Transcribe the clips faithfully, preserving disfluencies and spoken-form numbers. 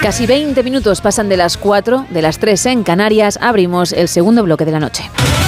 Casi veinte minutos pasan de las cuatro, de las tres en Canarias. Abrimos el segundo bloque de la noche.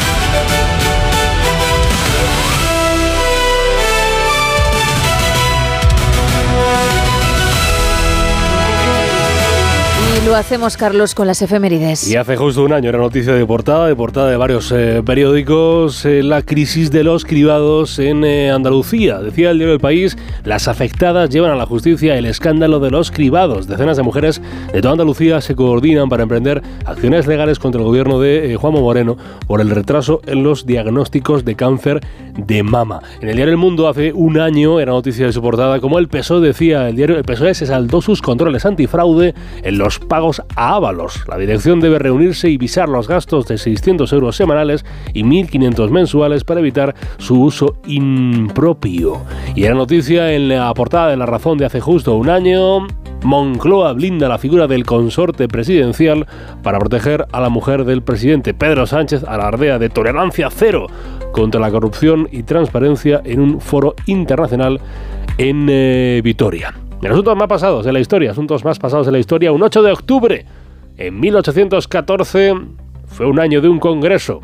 Lo hacemos, Carlos, con las efemérides. Y hace justo un año era noticia de portada, de portada de varios eh, periódicos, eh, la crisis de los cribados en eh, Andalucía. Decía el diario El País, las afectadas llevan a la justicia el escándalo de los cribados. Decenas de mujeres de toda Andalucía se coordinan para emprender acciones legales contra el gobierno de eh, Juanma Moreno por el retraso en los diagnósticos de cáncer de mama. En el diario El Mundo hace un año era noticia de su portada, como el P S O E, decía el diario, el P S O E se saltó sus controles antifraude en los pagos a Ábalos. La dirección debe reunirse y visar los gastos de seiscientos euros semanales y mil quinientos mensuales para evitar su uso impropio. Y era noticia en la portada de La Razón de hace justo un año. Moncloa blinda la figura del consorte presidencial para proteger a la mujer del presidente. Pedro Sánchez alardea de tolerancia cero contra la corrupción y transparencia en un foro internacional en eh, Vitoria. En asuntos más pasados de la historia, asuntos más pasados de la historia, un ocho de octubre en mil ochocientos catorce fue un año de un congreso,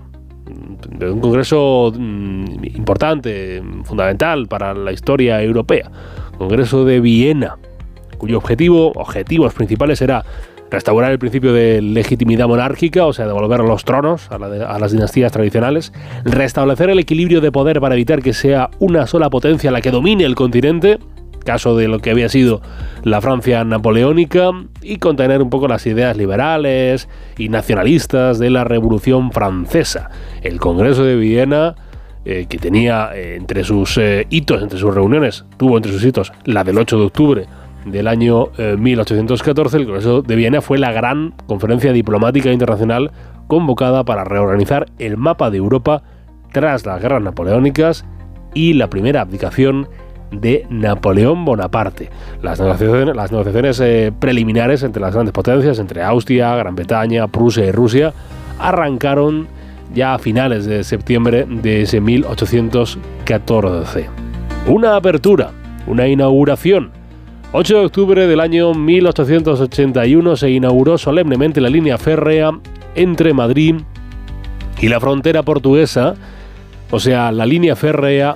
de un congreso mmm, importante, fundamental para la historia europea, Congreso de Viena, cuyo objetivo, objetivos principales era restaurar el principio de legitimidad monárquica, o sea, devolver los tronos a, la de, a las dinastías tradicionales, restablecer el equilibrio de poder para evitar que sea una sola potencia la que domine el continente, caso de lo que había sido la Francia napoleónica, y contener un poco las ideas liberales y nacionalistas de la Revolución Francesa. El Congreso de Viena, eh, que tenía eh, entre sus eh, hitos, entre sus reuniones, tuvo entre sus hitos la del ocho de octubre del año eh, mil ochocientos catorce, el Congreso de Viena fue la gran conferencia diplomática internacional convocada para reorganizar el mapa de Europa tras las guerras napoleónicas y la primera abdicación de Napoleón Bonaparte. Las negociaciones, las negociaciones eh, preliminares entre las grandes potencias, entre Austria, Gran Bretaña, Prusia y Rusia, arrancaron ya a finales de septiembre de ese mil ochocientos catorce. Una apertura, una inauguración. ocho de octubre del año mil ochocientos ochenta y uno se inauguró solemnemente la línea férrea entre Madrid y la frontera portuguesa, o sea, la línea férrea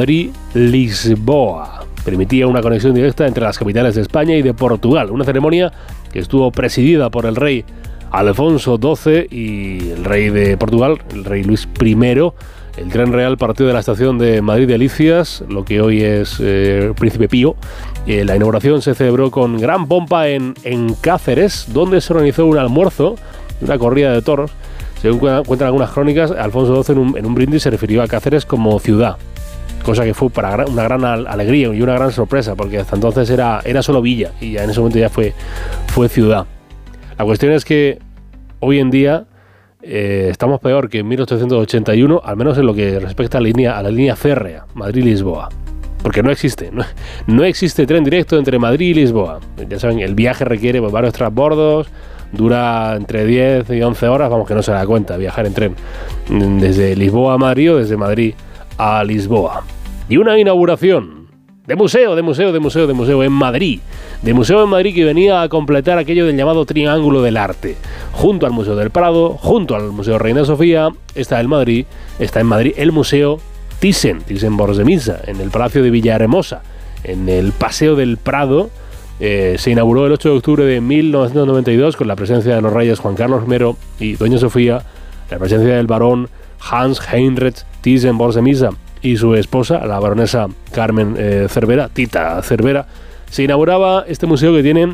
Madrid-Lisboa. Permitía una conexión directa entre las capitales de España y de Portugal. Una ceremonia que estuvo presidida por el rey Alfonso doce y el rey de Portugal, el rey Luis primero. El tren real partió de la estación de Madrid de Delicias, lo que hoy es eh, Príncipe Pío. Eh, la inauguración se celebró con gran pompa en, en Cáceres, donde se organizó un almuerzo, una corrida de toros. Según cuentan algunas crónicas, Alfonso doce en un, en un brindis se refirió a Cáceres como ciudad, cosa que fue para una gran alegría y una gran sorpresa, porque hasta entonces era, era solo villa y ya en ese momento ya fue, fue ciudad. La cuestión es que hoy en día eh, estamos peor que en mil ochocientos ochenta y uno, al menos en lo que respecta a la línea, a la línea férrea Madrid-Lisboa, porque no existe, no, no existe tren directo entre Madrid y Lisboa. Ya saben, el viaje requiere pues, varios transbordos, dura entre diez y once horas, vamos que no se da cuenta viajar en tren desde Lisboa a Madrid o desde Madrid a Lisboa. Y una inauguración de museo, de museo, de museo, de museo en Madrid. De museo en Madrid que venía a completar aquello del llamado Triángulo del Arte. Junto al Museo del Prado, junto al Museo Reina Sofía, está en Madrid, está en Madrid el Museo Thyssen, Thyssen-Bornemisza, en el Palacio de Villahermosa, en el Paseo del Prado. Eh, se inauguró el ocho de octubre de mil novecientos noventa y dos con la presencia de los reyes Juan Carlos primero y Doña Sofía, la presencia del barón Hans Heinrich Thyssen-Bornemisza y su esposa, la baronesa Carmen eh, Cervera, Tita Cervera. Se inauguraba este museo que tiene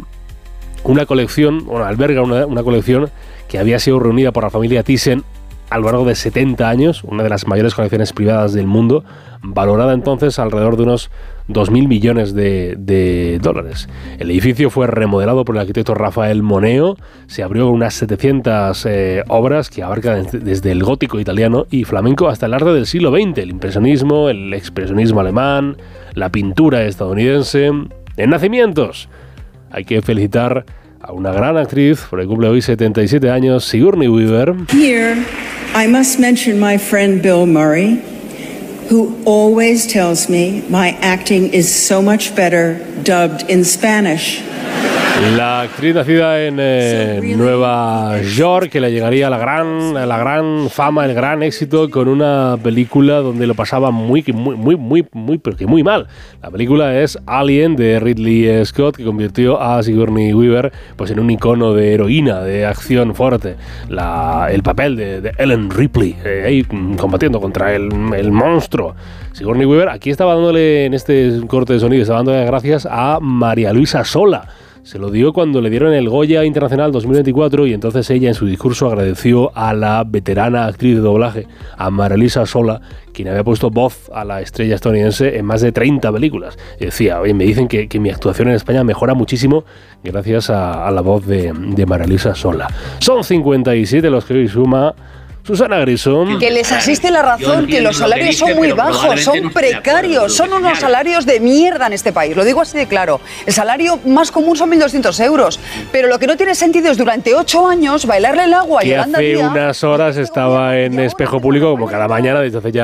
una colección, bueno, alberga una, una colección que había sido reunida por la familia Thyssen a lo largo de setenta años, una de las mayores colecciones privadas del mundo, valorada entonces alrededor de unos dos mil millones de, de dólares. El edificio fue remodelado por el arquitecto Rafael Moneo, se abrió con unas setecientas eh, obras que abarcan desde el gótico italiano y flamenco hasta el arte del siglo veinte, el impresionismo, el expresionismo alemán, la pintura estadounidense. En nacimientos, hay que felicitar a una gran actriz, porque cumple hoy setenta y siete años, Sigourney Weaver. Here, I must mention my friend Bill Murray, who always tells me my acting is so much better dubbed in Spanish. La actriz nacida en eh, Nueva York, que le llegaría a la gran, a la gran fama, el gran éxito con una película donde lo pasaba muy, muy, muy, muy, muy, pero que muy mal. La película es Alien, de Ridley Scott, que convirtió a Sigourney Weaver pues en un icono de heroína, de acción fuerte. La, el papel de, de Ellen Ripley, eh, ahí combatiendo contra el, el monstruo. Sigourney Weaver, aquí estaba dándole, en este corte de sonido, estaba dándole gracias a María Luisa Sola. Se lo dio cuando le dieron el Goya Internacional dos mil veinticuatro y entonces ella en su discurso agradeció a la veterana actriz de doblaje, a María Luisa Sola, quien había puesto voz a la estrella estadounidense en más de treinta películas. Y decía, oye, me dicen que, que mi actuación en España mejora muchísimo gracias a, a la voz de, de María Luisa Sola. Son cincuenta y siete los que hoy suma Susana Griso. Que les asiste la razón, que los salarios son muy bajos, son precarios, son unos salarios de mierda en este país, lo digo así de claro. El salario más común son mil doscientos euros, pero lo que no tiene sentido es durante ocho años bailarle el agua a Yolanda Díaz. Que hace unas horas estaba en Espejo Público, como cada mañana, desde hace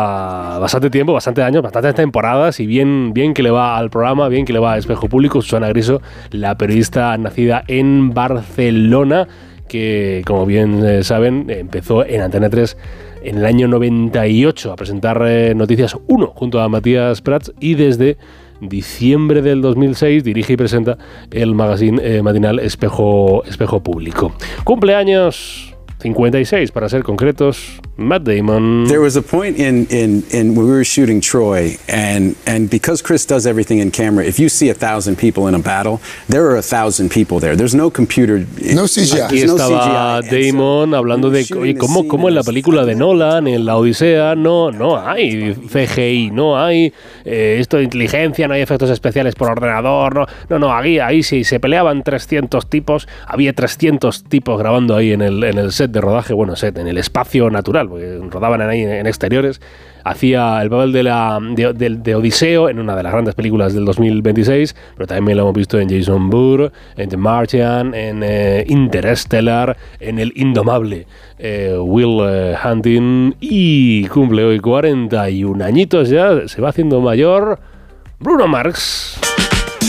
ya bastante tiempo, bastantes años, bastantes temporadas, y bien, bien que le va al programa, bien que le va a Espejo Público. Susana Griso, la periodista nacida en Barcelona, que, como bien eh, saben, empezó en Antena tres en el año noventa y ocho a presentar eh, Noticias uno junto a Matías Prats, y desde diciembre del dos mil seis dirige y presenta el magazine eh, matinal Espejo, Espejo Público. Cumpleaños cincuenta y seis, para ser concretos, Matt Damon. There was a point in, in, in when we were shooting Troy, and, and because Chris does everything in camera, if you see a thousand people in a battle, there are a thousand people there. There's no computer. No C G I. Aquí estaba Damon hablando de cómo, cómo en la película de Nolan, en La Odisea, no, no hay C G I, no hay eh, esto de inteligencia, no hay efectos especiales por ordenador, no, no, no, ahí, ahí sí, se peleaban trescientos tipos, había trescientos tipos grabando ahí en el, en el set de rodaje, bueno, set, en el espacio natural, porque rodaban ahí en exteriores. Hacía el papel de, la, de, de, de Odiseo en una de las grandes películas del dos mil veintiséis, pero también lo hemos visto en Jason Bourne, en The Martian, en eh, Interstellar, en El Indomable eh, Will eh, Hunting, y cumple hoy cuarenta y un añitos ya, se va haciendo mayor Bruno Mars.